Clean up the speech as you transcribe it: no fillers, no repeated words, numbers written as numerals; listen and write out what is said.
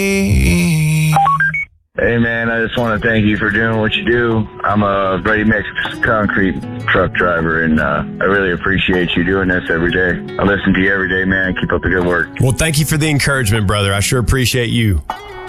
Hey, man, I just want to thank you for doing what you do. I'm a ready-mix concrete truck driver, and I really appreciate you doing this every day. I listen to you every day, man. Keep up the good work. Well, thank you for the encouragement, brother. I sure appreciate you.